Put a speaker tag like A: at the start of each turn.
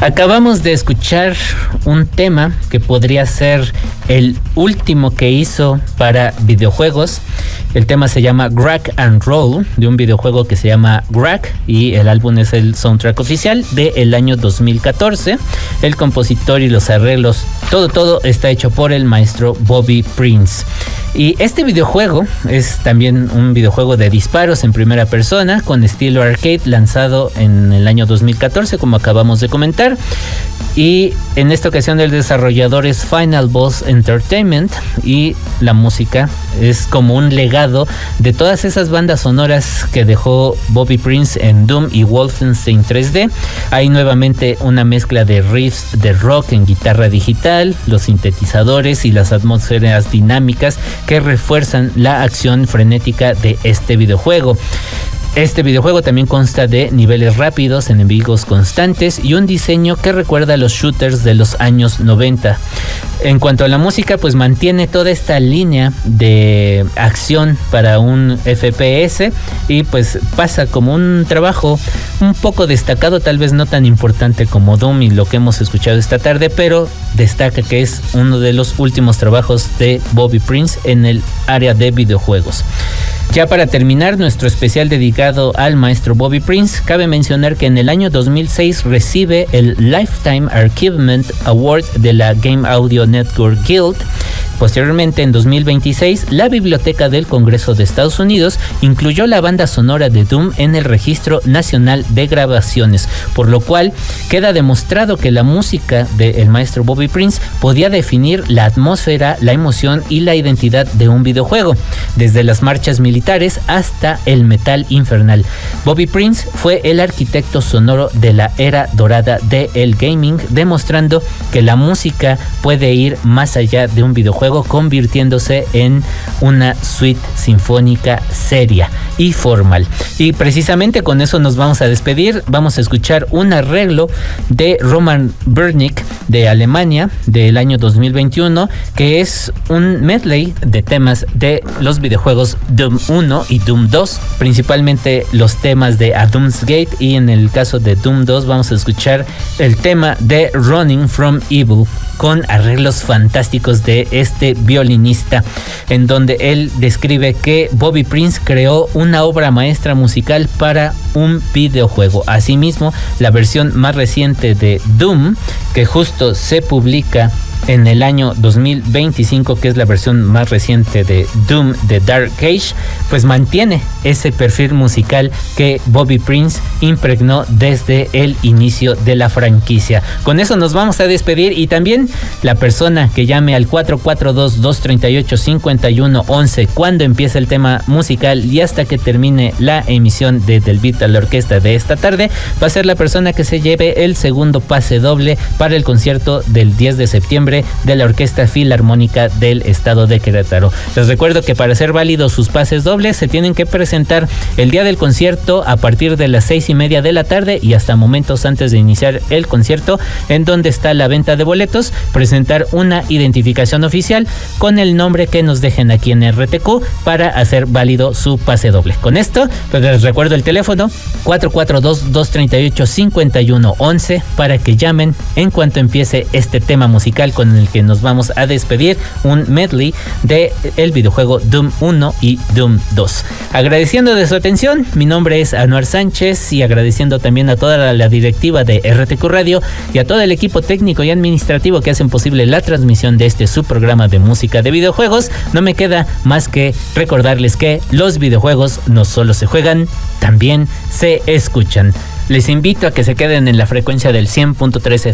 A: Acabamos de escuchar un tema que podría ser el último que hizo para videojuegos. El tema se llama Crack and Roll, de un videojuego que se llama Crack, y el álbum es el soundtrack oficial del año 2014. El compositor y los arreglos, todo está hecho por el maestro Bobby Prince. Y este videojuego es también un videojuego de disparos en primera persona con estilo arcade, lanzado en el año 2014, como acabamos de comentar. Y en esta ocasión el desarrollador es Final Boss Entertainment, y la música es como un legado de todas esas bandas sonoras que dejó Bobby Prince en Doom y Wolfenstein 3D. Hay nuevamente una mezcla de riffs de rock en guitarra digital, los sintetizadores y las atmósferas dinámicas que refuerzan la acción frenética de este videojuego. Este videojuego también consta de niveles rápidos, enemigos constantes y un diseño que recuerda a los shooters de los años 90. En cuanto a la música, pues mantiene toda esta línea de acción para un FPS, y pues pasa como un trabajo un poco destacado, tal vez no tan importante como Doom y lo que hemos escuchado esta tarde, pero destaca que es uno de los últimos trabajos de Bobby Prince en el área de videojuegos. Ya para terminar nuestro especial dedicado al maestro Bobby Prince, cabe mencionar que en el año 2006 recibe el Lifetime Achievement Award de la Game Audio Network Guild. Posteriormente, en 2026, la Biblioteca del Congreso de Estados Unidos incluyó la banda sonora de Doom en el Registro Nacional de Grabaciones, por lo cual queda demostrado que la música del maestro Bobby Prince podía definir la atmósfera, la emoción y la identidad de un videojuego, desde las marchas militares hasta el metal infernal. Bobby Prince fue el arquitecto sonoro de la era dorada del gaming, demostrando que la música puede ir más allá de un videojuego, convirtiéndose en una suite sinfónica seria y formal. Y precisamente con eso nos vamos a despedir. Vamos a escuchar un arreglo de Roman Bernick de Alemania del año 2021, que es un medley de temas de los videojuegos Doom 1 y Doom 2, principalmente los temas de A Doom's Gate, y en el caso de Doom 2 vamos a escuchar el tema de Running from Evil, con arreglos fantásticos de este violinista, en donde él describe que Bobby Prince creó una obra maestra musical para un videojuego. Asimismo, la versión más reciente de Doom, que justo se publica en el año 2025, que es la versión más reciente de Doom de Dark Age, pues mantiene ese perfil musical que Bobby Prince impregnó desde el inicio de la franquicia. Con eso nos vamos a despedir, y también la persona que llame al 442-238-5111 cuando empiece el tema musical y hasta que termine la emisión de Del Beat a la Orquesta de esta tarde, va a ser la persona que se lleve el segundo pase doble para el concierto del 10 de septiembre de la Orquesta Filarmónica del Estado de Querétaro. Les recuerdo que para hacer válidos sus pases dobles se tienen que presentar el día del concierto a partir de las 6:30 de la tarde y hasta momentos antes de iniciar el concierto, en donde está la venta de boletos, presentar una identificación oficial con el nombre que nos dejen aquí en RTQ para hacer válido su pase doble. Con esto, pues les recuerdo el teléfono 442-238-5111 para que llamen en cuanto empiece este tema musical con el que nos vamos a despedir, un medley de el videojuego Doom 1 y Doom 2. Agradeciendo de su atención, mi nombre es Anuar Sánchez, y agradeciendo también a toda la directiva de RTQ Radio y a todo el equipo técnico y administrativo que hacen posible la transmisión de este subprograma de música de videojuegos, no me queda más que recordarles que los videojuegos no solo se juegan, también se escuchan. Les invito a que se queden en la frecuencia del 100.3